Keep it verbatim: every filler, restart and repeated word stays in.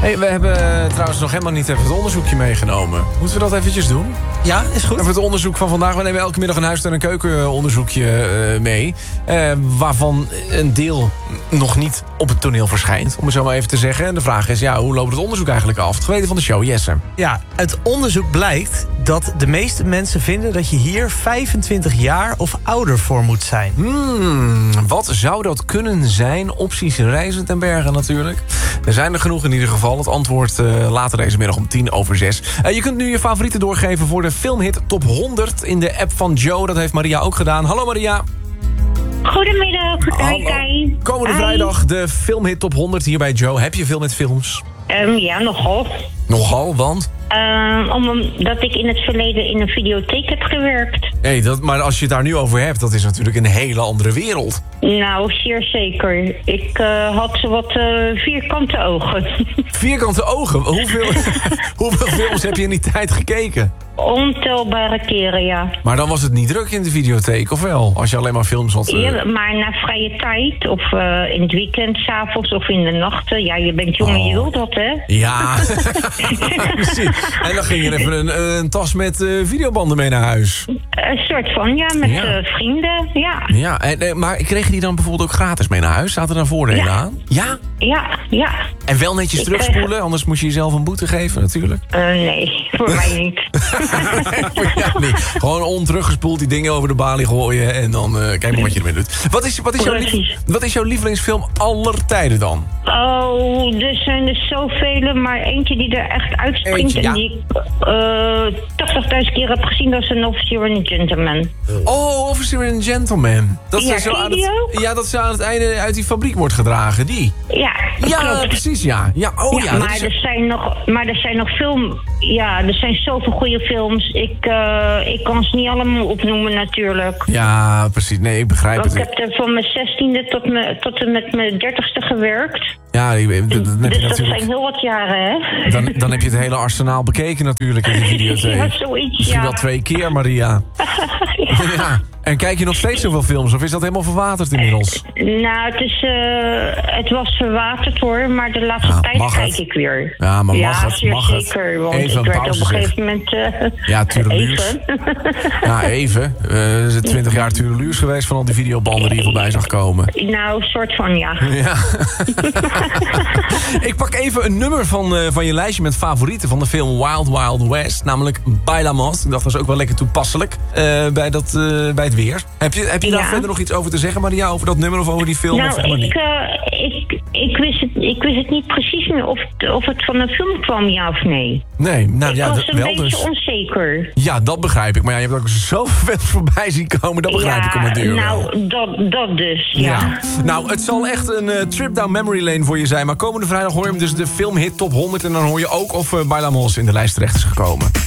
Hey, we hebben uh, trouwens nog helemaal niet even het onderzoekje meegenomen. Moeten we dat eventjes doen? Ja, is goed. Even het onderzoek van vandaag. We nemen elke middag een huis- en een keukenonderzoekje uh, mee. Uh, waarvan een deel nog niet op het toneel verschijnt. Om het zo maar even te zeggen. En de vraag is, ja, hoe loopt het onderzoek eigenlijk af? Het geweten van de show, Jesse. Ja, uit onderzoek blijkt dat de meeste mensen vinden dat je hier vijfentwintig jaar of ouder voor moet zijn. Hmm, wat zou dat kunnen zijn? Opties reizend en bergen natuurlijk. Er zijn er genoeg in ieder geval. Het antwoord uh, later deze middag om tien over zes. Uh, je kunt nu je favorieten doorgeven voor de filmhit Top honderd in de app van Joe. Dat heeft Maria ook gedaan. Hallo Maria. Goedemiddag. Hallo. Hi. Komende Hi. vrijdag de filmhit Top honderd hier bij Joe. Heb je veel met films? Um, ja, nogal. Nogal, want? Um, omdat ik in het verleden in een videotheek heb gewerkt. Hey, dat, maar als je het daar nu over hebt, dat is natuurlijk een hele andere wereld. Nou, zeer zeker. Ik uh, had wat uh, vierkante ogen. Vierkante ogen? Hoeveel, hoeveel films heb je in die tijd gekeken? Ontelbare keren, ja. Maar dan was het niet druk in de videotheek, of wel? Als je alleen maar films had... Uh... Ja, maar na vrije tijd, of uh, in het weekend, 's avonds of in de nachten. Ja, je bent jong en Oh. je wilt dat, hè? Ja, precies. En dan ging je even een, een tas met uh, videobanden mee naar huis. Een soort van, ja, met Ja. Uh, vrienden, ja. Ja, en, uh, maar kreeg je die dan bijvoorbeeld ook gratis mee naar huis? Zaten daar voordelen Ja. aan? Ja? Ja, ja. En wel netjes Ik terugspoelen, kreeg- anders moest je jezelf een boete geven natuurlijk. Uh, nee, voor mij niet. Ja, nee. Gewoon onteruggespoeld die dingen over de balie gooien en dan uh, kijk maar wat je ermee doet. Wat is, wat, is jouw lief, Precies. wat is jouw lievelingsfilm aller tijden dan? Oh, er zijn er zoveel, maar eentje die er echt uitspringt Eentje, ja. en die ik uh, tachtigduizend keer heb gezien, dat is een Officer and a Gentleman. Oh, Officer and a Gentleman. Dat Ja, ze zo ken je aan die het, ook? ja, dat ze aan het einde uit die fabriek wordt gedragen, die. Ja, Ja, klopt. precies, ja. Ja, oh ja, ja, dat maar, is- er zijn nog, maar er zijn nog veel... Ja, er zijn zoveel goede films. Ik, uh, ik kan ze niet allemaal opnoemen natuurlijk. Ja, precies. Nee, ik begrijp Want het. ik heb er van mijn zestiende tot, me, tot en met mijn dertigste gewerkt. Ja, je- dat, dat heb Dus je dat zijn natuurlijk. heel wat jaren, hè? Dan, dan heb je het hele arsenaal bekeken natuurlijk in de videotheek. Ja, zoiets, Misschien ja. wel twee keer, Maria. Ja. En kijk je nog steeds zoveel films? Of is dat helemaal verwaterd inmiddels? Nou, het, is, uh, het was verwaterd hoor, maar de laatste Ja, tijd mag kijk het? ik weer. Ja, maar mag ja, het? zeer Mag het? zeker, want Even ik een werd op pauze, een zeg. gegeven moment... Uh, Ja, tureluurs. even. Ja, even. Uh, is het twintig jaar tureluurs geweest van al die videobanden die je voorbij zag komen. Nou, soort van ja. Ja. Ik pak even een nummer van, uh, van je lijstje met favorieten van de film Wild Wild West. Namelijk Bailamos. Ik dacht, dat is ook wel lekker toepasselijk uh, bij, dat, uh, bij het weer. Heb je, heb je daar Ja. verder nog iets over te zeggen, Maria? Over dat nummer of over die film? of helemaal Nou, niet? ik, uh, ik, ik, wist het, ik wist het niet precies meer of, het- of het van een film kwam, ja of nee. Nee, nou ik ja, was dat een wel beetje dus. onzeker. Ja, dat begrijp ik. Maar ja, je hebt ook zoveel voorbij zien komen. Dat begrijp ja, ik om het duur wel. nou, dat, dat dus, ja. Ja. Nou, het zal echt een uh, trip down memory lane voor je zijn. Maar komende vrijdag hoor je hem dus de filmhit Top honderd. En dan hoor je ook of uh, Bailamos in de lijst terecht is gekomen.